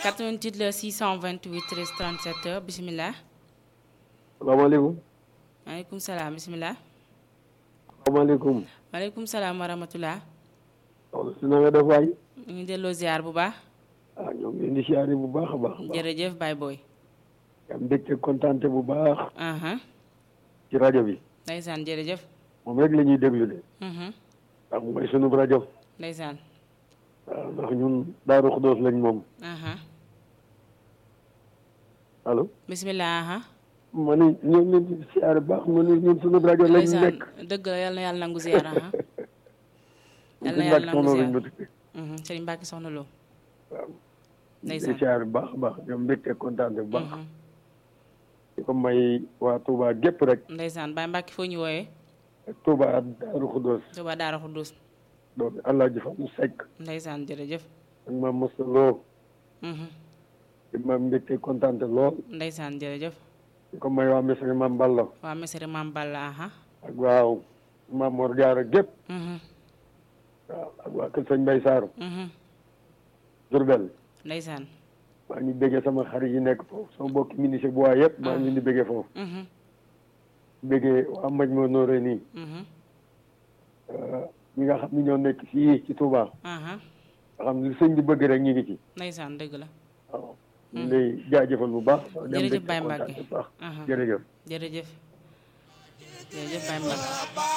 88 la 628 13 37 bisimilah. salaamaaleykum. maaleykum salaam bisimilah. salaamaaleykum. maaleykum salaam wa rahmatulah. si na nga def waay. ñu ngi delloo ziar bu baax. ñoo ngi leen di siyaare bu baax a baax. jërëjëf Baye Boy. am mbégte kontaante bu baax. ci rajo bi. ndeysaan jërëjëf. moom rek la ñuy déglu de. ndax mooy sunu rajo. ndeysaan. waaw ndax ñun Daaru Xudoos lañ moom. allo. bisimilah. ma ne ñoo ngi leen di siyaare bu baax ma ne ñun sunu rajo lañ nekk. dëgg la yal na yàlla nangu ziar. yal na yàlla nangu ziar Sëriñ Mbàkke Soxna Lo. waaw. ndeysaan di siyaare bu baax a baax ñoom mbégte kontaante bu baax. di ko may waa Touba gépp rek. ndeysaan Baye Mbàkke foo ñu wooyee. Touba Daaru Xudoos. Touba Daara Xuddus. doomi Alaaji Fadu Sekk. ndeysaan jërëjëf. ak maam Moussa Lo. di ma mbégte kontaante lool. ndeysaan jërëjëf. di ko may waa Mesere Maam Balla. waa Mesere Maam Balla ak waaw Maam Mor Jaara gépp. waaw ak waa Kër Sëñ Mbay Saar. Jurbel. ndeysaan. maa ngi béggee sama xarit yi nekk foofu sama mbokki ministre bu waa yëpp maa ngi leen di béggee foofu. béggee waa Maj moo nooree nii. ñi nga xam ni ñoo nekk fii ci Touba. nga xam ne li sëñ bi bëgg rek ñu ngi ci. ndeysaan dëgg la. waaw ñu ngi lay jaajëfal bu baax. jërëjëf Baye Mbacke jërëjëf. jërëjëf. jërëjëf Baye Mbacke.